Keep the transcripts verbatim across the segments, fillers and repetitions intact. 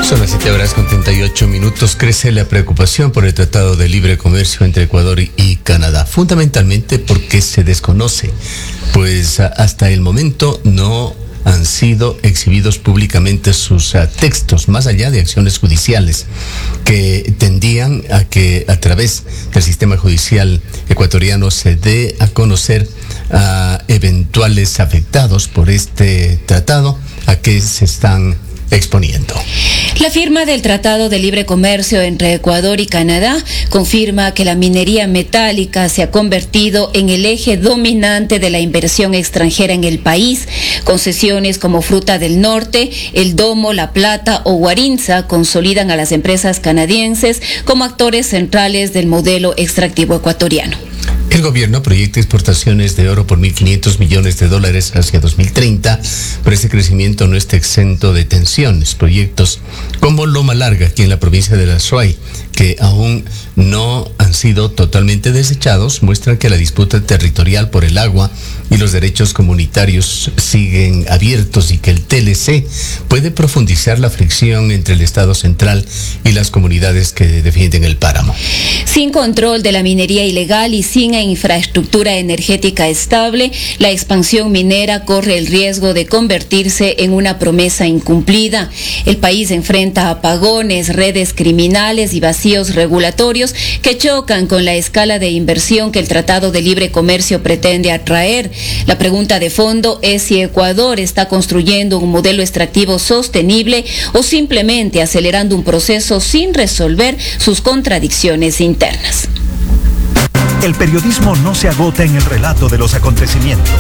Son las siete horas con treinta y ocho minutos. Crece la preocupación por el Tratado de Libre Comercio entre Ecuador y Canadá, fundamentalmente porque se desconoce, pues hasta el momento no han sido exhibidos públicamente sus uh, textos, más allá de acciones judiciales que tendían a que a través del sistema judicial ecuatoriano se dé a conocer a eventuales afectados por este tratado a que se están exponiendo. La firma del Tratado de Libre Comercio entre Ecuador y Canadá confirma que la minería metálica se ha convertido en el eje dominante de la inversión extranjera en el país. Concesiones como Fruta del Norte, El Domo, La Plata o Guarinza consolidan a las empresas canadienses como actores centrales del modelo extractivo ecuatoriano. El gobierno proyecta exportaciones de oro por mil quinientos millones de dólares hacia dos mil treinta, pero ese crecimiento no está exento de tensiones. Proyectos como Loma Larga, aquí en la provincia de La Suay, que aún no han sido totalmente desechados, muestran que la disputa territorial por el agua y los derechos comunitarios siguen abiertos y que el T L C puede profundizar la fricción entre el Estado central y las comunidades que defienden el páramo. Sin control de la minería ilegal y sin infraestructura energética estable, la expansión minera corre el riesgo de convertirse en una promesa incumplida. El país enfrenta apagones, redes criminales y vacíos regulatorios que chocan con la escala de inversión que el Tratado de Libre Comercio pretende atraer. La pregunta de fondo es si Ecuador está construyendo un modelo extractivo sostenible o simplemente acelerando un proceso sin resolver sus contradicciones internas. El periodismo no se agota en el relato de los acontecimientos.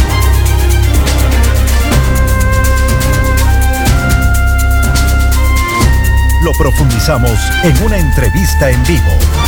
Lo profundizamos en una entrevista en vivo.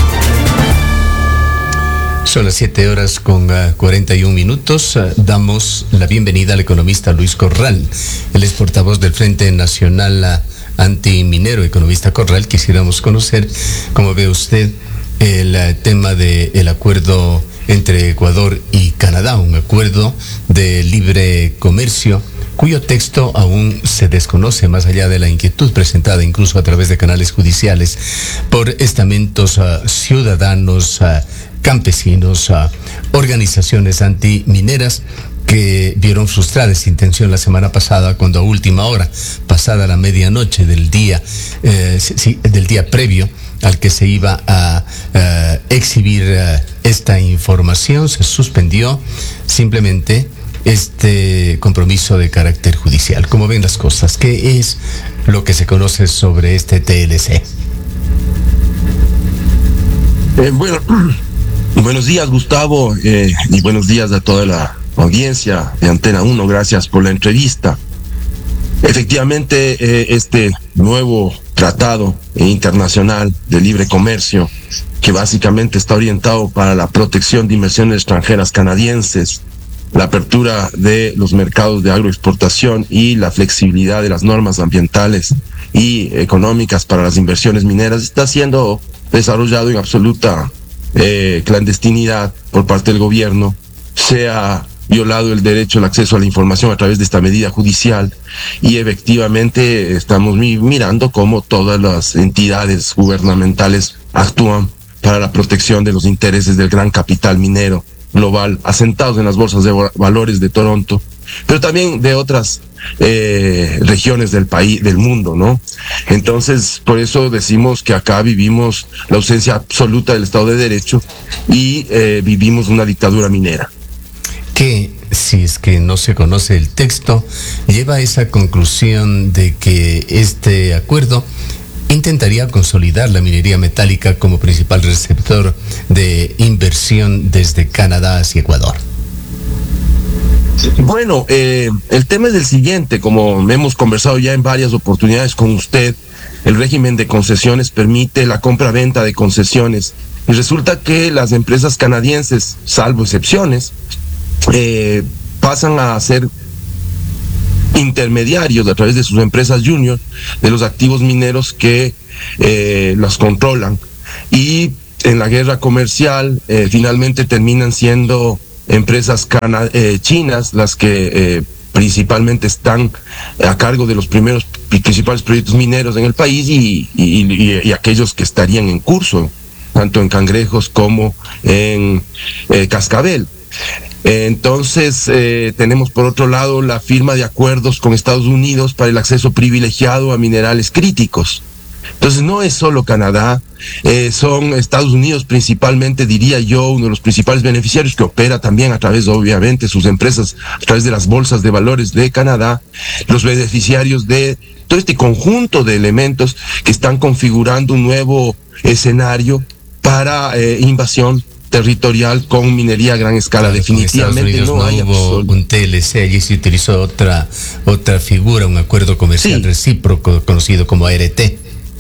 Son las siete horas con uh, cuarenta y un minutos. Uh, damos la bienvenida al economista Luis Corral. Él es portavoz del Frente Nacional uh, Antiminero. Economista Corral, quisiéramos conocer cómo ve usted el uh, tema del acuerdo entre Ecuador y Canadá, un acuerdo de libre comercio cuyo texto aún se desconoce, más allá de la inquietud presentada incluso a través de canales judiciales por estamentos uh, ciudadanos, uh, campesinos, uh, organizaciones antimineras que vieron frustrada esta intención la semana pasada cuando a última hora, pasada la medianoche del día, eh, sí, del día previo al que se iba a uh, exhibir uh, esta información, se suspendió simplemente este compromiso de carácter judicial. ¿Cómo ven las cosas? ¿Qué es lo que se conoce sobre este T L C? Eh, bueno, buenos días, Gustavo, eh, y buenos días a toda la audiencia de Antena uno. Gracias por la entrevista. Efectivamente, eh, este nuevo tratado internacional de libre comercio, que básicamente está orientado para la protección de inversiones extranjeras canadienses, la apertura de los mercados de agroexportación y la flexibilidad de las normas ambientales y económicas para las inversiones mineras, está siendo desarrollado en absoluta eh, clandestinidad por parte del gobierno. Se ha violado el derecho al acceso a la información a través de esta medida judicial y efectivamente estamos mi- mirando cómo todas las entidades gubernamentales actúan para la protección de los intereses del gran capital minero global, asentados en las bolsas de valores de Toronto, pero también de otras eh, regiones del país, del mundo, ¿no? Entonces, por eso decimos que acá vivimos la ausencia absoluta del Estado de Derecho y eh, vivimos una dictadura minera. Que, si es que no se conoce el texto, lleva a esa conclusión de que este acuerdo intentaría consolidar la minería metálica como principal receptor de inversión desde Canadá hacia Ecuador. Bueno, eh, el tema es el siguiente, como hemos conversado ya en varias oportunidades con usted, el régimen de concesiones permite la compra-venta de concesiones y resulta que las empresas canadienses, salvo excepciones, eh, pasan a ser intermediarios a través de sus empresas junior de los activos mineros que eh, las controlan, y en la guerra comercial eh, finalmente terminan siendo empresas cana- eh, chinas las que eh, principalmente están a cargo de los primeros principales proyectos mineros en el país y, y, y, y aquellos que estarían en curso, tanto en Cangrejos como en eh, Cascabel. Entonces, eh, tenemos por otro lado la firma de acuerdos con Estados Unidos para el acceso privilegiado a minerales críticos. Entonces, no es solo Canadá, eh, son Estados Unidos principalmente, diría yo, uno de los principales beneficiarios, que opera también a través, obviamente, sus empresas, a través de las bolsas de valores de Canadá, los beneficiarios de todo este conjunto de elementos que están configurando un nuevo escenario para eh, invasión territorial con minería a gran escala. Claro, definitivamente no, no hay hubo un T L C, allí se utilizó otra otra figura, un acuerdo comercial sí. recíproco conocido como A R T.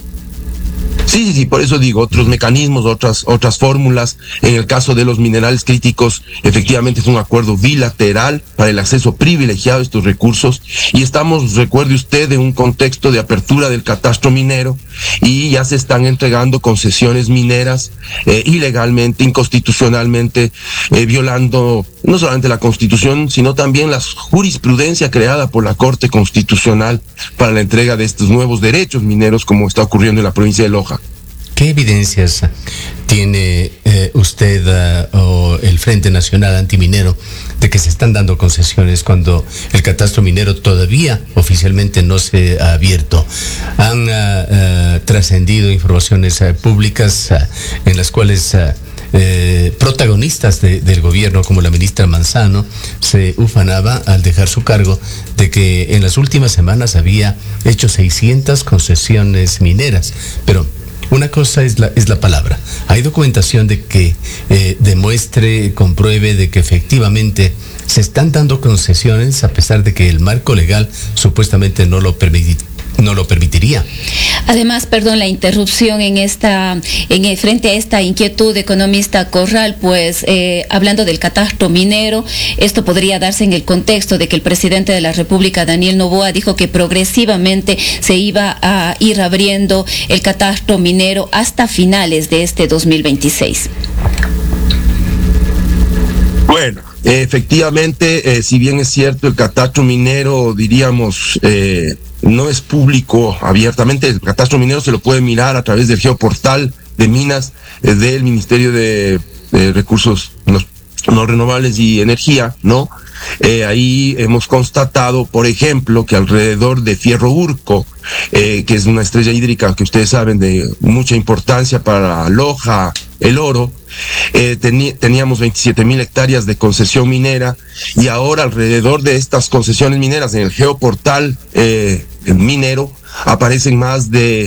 Sí, sí, sí, por eso digo, otros mecanismos, otras otras fórmulas. En el caso de los minerales críticos, efectivamente es un acuerdo bilateral para el acceso privilegiado a estos recursos y estamos, recuerde usted, en un contexto de apertura del catastro minero y ya se están entregando concesiones mineras eh, ilegalmente, inconstitucionalmente, eh, violando no solamente la Constitución, sino también la jurisprudencia creada por la Corte Constitucional para la entrega de estos nuevos derechos mineros, como está ocurriendo en la provincia de Loja. ¿Qué evidencias tiene eh, usted uh, o el Frente Nacional Antiminero de que se están dando concesiones cuando el catastro minero todavía oficialmente no se ha abierto? Han uh, uh, trascendido informaciones uh, públicas uh, en las cuales uh, eh, protagonistas de, del gobierno como la ministra Manzano se ufanaba al dejar su cargo de que en las últimas semanas había hecho seiscientas concesiones mineras, pero una cosa es la, es la palabra. Hay documentación de que eh, demuestre, compruebe de que efectivamente se están dando concesiones a pesar de que el marco legal supuestamente no lo permite. No lo permitiría. Además, perdón la interrupción en esta, en el, frente a esta inquietud economista Corral, pues eh, hablando del catastro minero, esto podría darse en el contexto de que el presidente de la República, Daniel Noboa, dijo que progresivamente se iba a ir abriendo el catastro minero hasta finales de este dos mil veintiséis. Bueno, efectivamente, eh, si bien es cierto, el catastro minero, diríamos, eh, no es público abiertamente. El catastro minero se lo puede mirar a través del geoportal de minas eh, del Ministerio de, de Recursos no, no Renovables y Energía, ¿no? Eh, ahí hemos constatado, por ejemplo, que alrededor de Fierro Urco, eh, que es una estrella hídrica que ustedes saben de mucha importancia para Loja, el oro, eh, teni- teníamos veintisiete mil hectáreas de concesión minera y ahora alrededor de estas concesiones mineras en el geoportal eh, minero aparecen más de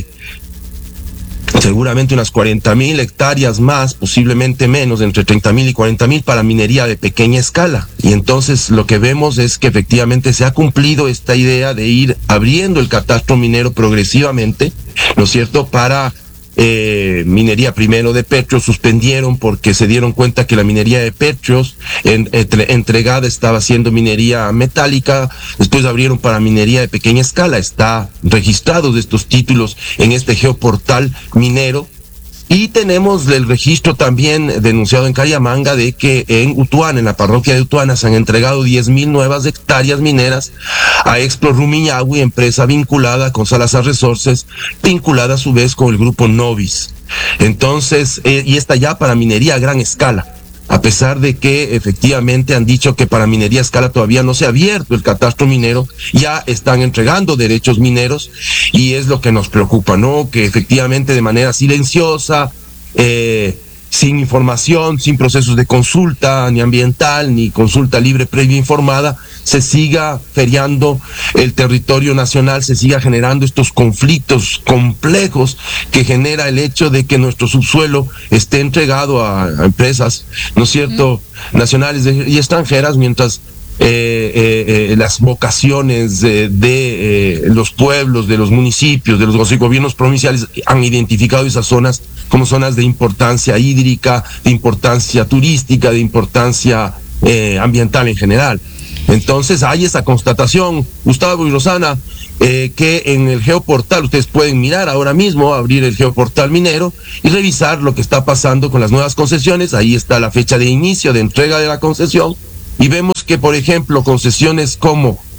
seguramente unas cuarenta mil hectáreas más, posiblemente menos, entre treinta mil y cuarenta mil para minería de pequeña escala. Y entonces lo que vemos es que efectivamente se ha cumplido esta idea de ir abriendo el catastro minero progresivamente, ¿no es cierto?, para eh, minería primero de petro. Suspendieron porque se dieron cuenta que la minería de petros en, entre, entregada estaba siendo minería metálica. Después abrieron para minería de pequeña escala. Está registrados estos títulos en este geoportal minero. Y tenemos el registro también denunciado en Cayamanga de que en Utuana, en la parroquia de Utuana, se han entregado diez mil nuevas hectáreas mineras a Explo Rumiñahui, empresa vinculada con Salazar Resources, vinculada a su vez con el grupo Novis. Entonces, eh, y está ya para minería a gran escala, a pesar de que efectivamente han dicho que para minería a escala todavía no se ha abierto el catastro minero, ya están entregando derechos mineros y es lo que nos preocupa, ¿no? Que efectivamente de manera silenciosa, eh, sin información, sin procesos de consulta ni ambiental, ni consulta libre previa informada, se siga feriando el territorio nacional, se siga generando estos conflictos complejos que genera el hecho de que nuestro subsuelo esté entregado a, a empresas, ¿no es cierto?, mm. nacionales y extranjeras, mientras Eh, eh, eh, las vocaciones eh, de eh, los pueblos, de los municipios, de los gobiernos provinciales han identificado esas zonas como zonas de importancia hídrica, de importancia turística, de importancia eh, ambiental en general. Entonces hay esa constatación, Gustavo y Rosana, eh, que en el geoportal ustedes pueden mirar ahora mismo, abrir el geoportal minero y revisar lo que está pasando con las nuevas concesiones. Ahí está la fecha de inicio de entrega de la concesión. Y vemos que, por ejemplo, concesiones como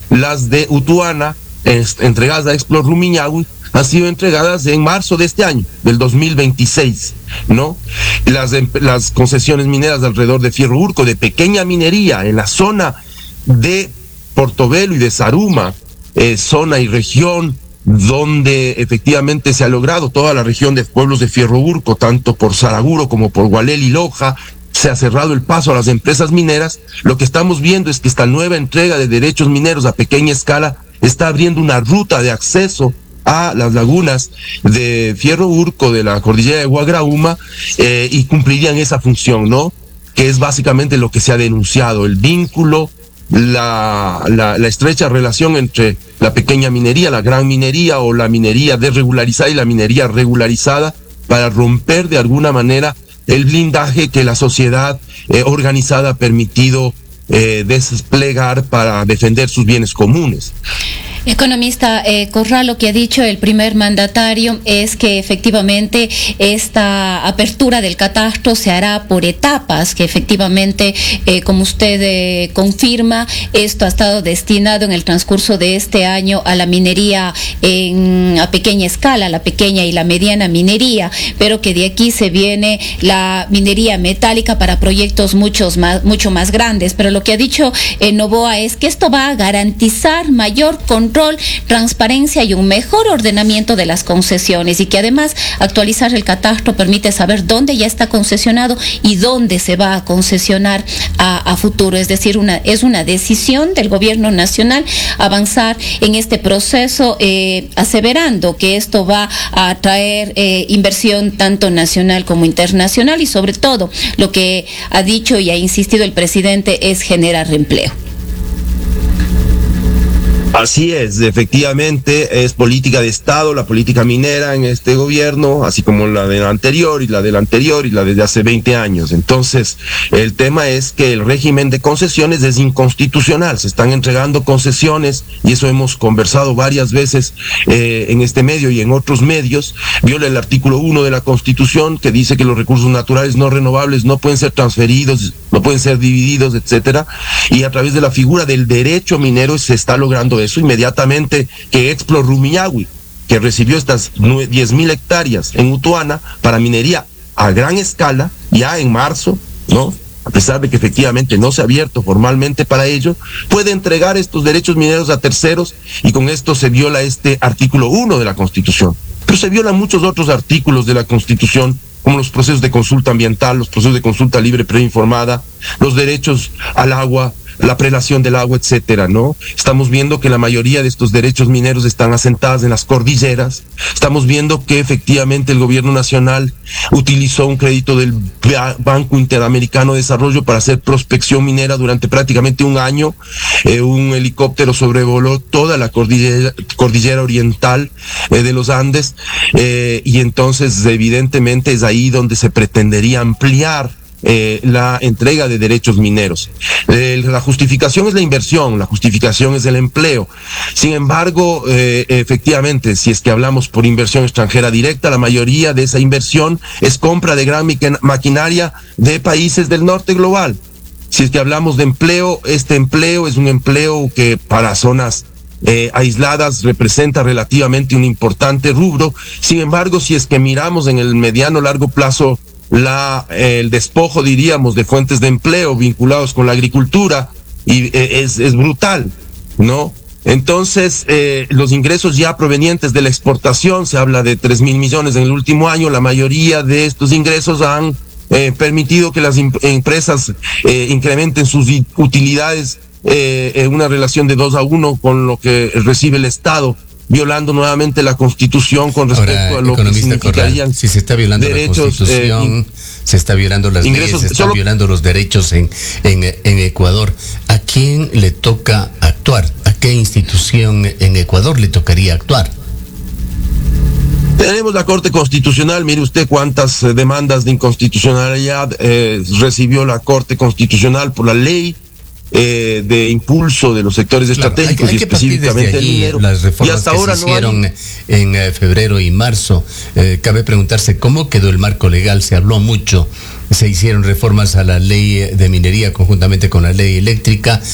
las de Utuana, est, entregadas a Explor Rumiñahui, han sido entregadas en marzo de este año, del dos mil veintiséis, ¿no? Las, las concesiones mineras alrededor de Fierro Urco, de pequeña minería, en la zona de Portobelo y de Zaruma, eh, zona y región donde efectivamente se ha logrado toda la región de pueblos de Fierro Urco, tanto por Saraguro como por Gualel y Loja, se ha cerrado el paso a las empresas mineras. Lo que estamos viendo es que esta nueva entrega de derechos mineros a pequeña escala está abriendo una ruta de acceso a las lagunas de Fierro Urco, de la cordillera de Guagrauma, eh, y cumplirían esa función, ¿no? Que es básicamente lo que se ha denunciado, el vínculo, la, la, la estrecha relación entre la pequeña minería, la gran minería o la minería desregularizada y la minería regularizada, para romper de alguna manera el blindaje que la sociedad eh, organizada ha permitido eh, desplegar para defender sus bienes comunes. Economista eh, Corral, lo que ha dicho el primer mandatario es que efectivamente esta apertura del catastro se hará por etapas, que efectivamente, eh, como usted eh, confirma, esto ha estado destinado en el transcurso de este año a la minería en, a pequeña escala, la pequeña y la mediana minería, pero que de aquí se viene la minería metálica para proyectos muchos más, mucho más grandes. Pero lo que ha dicho eh, Noboa es que esto va a garantizar mayor control, transparencia y un mejor ordenamiento de las concesiones, y que además actualizar el catastro permite saber dónde ya está concesionado y dónde se va a concesionar a, a futuro. Es decir, una, es una decisión del gobierno nacional avanzar en este proceso, eh, aseverando que esto va a atraer eh, inversión tanto nacional como internacional, y sobre todo lo que ha dicho y ha insistido el presidente es generar empleo. Así es, efectivamente es política de Estado, la política minera en este gobierno, así como la del anterior y la del anterior y la desde hace veinte años. Entonces, el tema es que el régimen de concesiones es inconstitucional, se están entregando concesiones, y eso hemos conversado varias veces eh, en este medio y en otros medios. Viola el artículo uno de la Constitución, que dice que los recursos naturales no renovables no pueden ser transferidos, no pueden ser divididos, etcétera, y a través de la figura del derecho minero se está logrando eso. Inmediatamente que Explor Rumiñahui, que recibió estas diez mil hectáreas en Utuana para minería a gran escala, ya en marzo, ¿no?, a pesar de que efectivamente no se ha abierto formalmente para ello, puede entregar estos derechos mineros a terceros, y con esto se viola este artículo uno de la Constitución. Pero se violan muchos otros artículos de la Constitución, como los procesos de consulta ambiental, los procesos de consulta libre preinformada, los derechos al agua, la prelación del agua, etcétera, ¿no? Estamos viendo que la mayoría de estos derechos mineros están asentadas en las cordilleras. Estamos viendo que efectivamente el gobierno nacional utilizó un crédito del Banco Interamericano de Desarrollo para hacer prospección minera durante prácticamente un año. Eh, un helicóptero sobrevoló toda la cordillera, cordillera oriental eh, de los Andes, eh, y entonces evidentemente es ahí donde se pretendería ampliar Eh, la entrega de derechos mineros. Eh, la justificación es la inversión, la justificación es el empleo. Sin embargo, eh, efectivamente, si es que hablamos por inversión extranjera directa, la mayoría de esa inversión es compra de gran maquinaria de países del norte global. Si es que hablamos de empleo, este empleo es un empleo que para zonas Eh, aisladas representa relativamente un importante rubro. Sin embargo, si es que miramos en el mediano largo plazo la eh, el despojo, diríamos, de fuentes de empleo vinculados con la agricultura, y eh, es, es brutal, ¿no? Entonces, eh, los ingresos ya provenientes de la exportación, se habla de tres mil millones en el último año. La mayoría de estos ingresos han eh, permitido que las empresas eh, incrementen sus utilidades Eh, en una relación de dos a uno con lo que recibe el Estado, violando nuevamente la Constitución con respecto Ahora, a lo que significarían Corral, si se está violando derechos, la Constitución, eh, se está violando las ingresos, leyes, se están solo... violando los derechos en, en, en Ecuador. ¿A quién le toca actuar? ¿A qué institución en Ecuador le tocaría actuar? Tenemos la Corte Constitucional. Mire usted cuántas eh, demandas de inconstitucionalidad eh, recibió la Corte Constitucional por la ley Eh, de impulso de los sectores claro, estratégicos, hay, hay y específicamente allí, el minero. Las reformas y hasta que ahora se hicieron no hay... en eh, febrero y marzo, eh, cabe preguntarse cómo quedó el marco legal. Se habló mucho, se hicieron reformas a la ley de minería conjuntamente con la ley eléctrica,